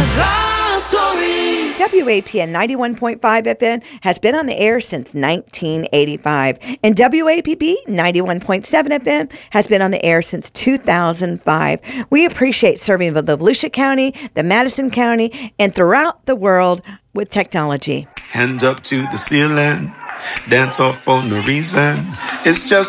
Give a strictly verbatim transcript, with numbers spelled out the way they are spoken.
God story. W A P N ninety-one point five F M has been on the air since nineteen eighty-five, and W A P B ninety-one point seven F M has been on the air since two thousand five. We appreciate serving the Volusia County, the Madison County, and throughout the world with technology. Hands up to the ceiling, dance off for no reason. It's just